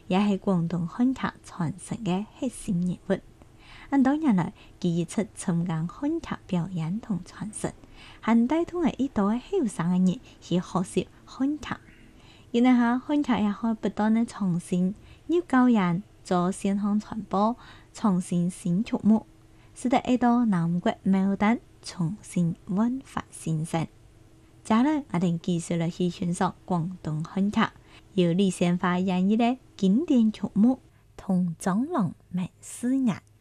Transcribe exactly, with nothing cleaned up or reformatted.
也係廣東漢劇傳承嘅核心人物。咁多年來，佢一直參加漢劇表演同傳承，還帶動咗一代後生嘅人去學習漢劇。然後下漢劇也可不斷嘅創新，要教人做線上傳播，創新新曲目，使得一道南國牡丹重新煥發新生。接來我哋繼續嚟去欣賞廣東漢劇，由李仙花演繹嘅經典曲目《同蟑螂問思言》。